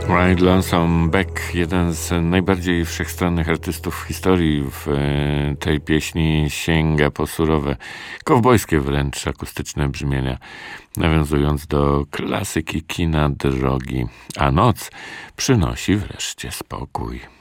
Ride Lonesome Beck, jeden z najbardziej wszechstronnych artystów w historii, w tej pieśni sięga po surowe, kowbojskie wręcz akustyczne brzmienia, nawiązując do klasyki kina drogi, a noc przynosi wreszcie spokój.